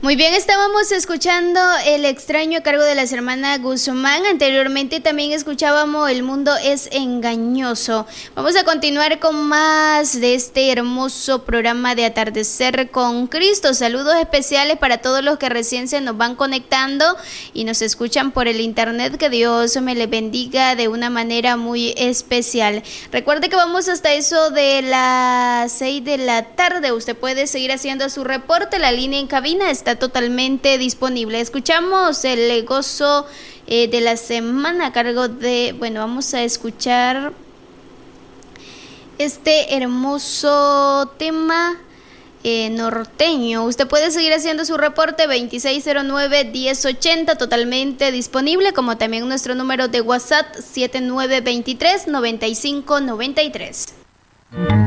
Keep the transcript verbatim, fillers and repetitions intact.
Muy bien, estábamos escuchando El extraño a cargo de las hermanas Guzmán. Anteriormente también escuchábamos El mundo es engañoso. Vamos a continuar con más de este hermoso programa de Atardecer con Cristo. Saludos especiales para todos los que recién se nos van conectando y nos escuchan por el internet. Que Dios me les bendiga de una manera muy especial. Recuerde que vamos hasta eso de las seis de la tarde. Usted puede seguir haciendo su reporte. La línea en cabina está totalmente disponible. Escuchamos el gozo eh, de la semana a cargo de, bueno, vamos a escuchar este hermoso tema eh, norteño. Usted puede seguir haciendo su reporte veintiséis cero nueve, diez ochenta, totalmente disponible, como también nuestro número de WhatsApp siete nueve dos tres, nueve cinco nueve tres.